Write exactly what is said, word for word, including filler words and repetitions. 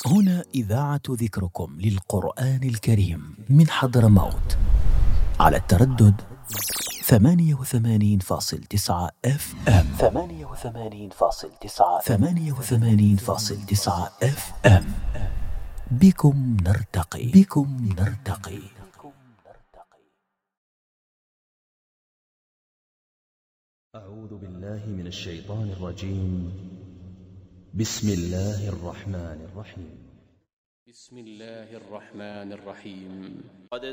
هنا إذاعة ذكركم للقرآن الكريم من حضرموت على التردد ثمانية وثمانين فاصل تسعة اف ام ثمانية وثمانين فاصل تسعة ثمانية وثمانين فاصل تسعة اف ام. بكم نرتقي بكم نرتقي. أعوذ بالله من الشيطان الرجيم. بسم الله الرحمن الرحيم. بسم الله الرحمن الرحيم. قد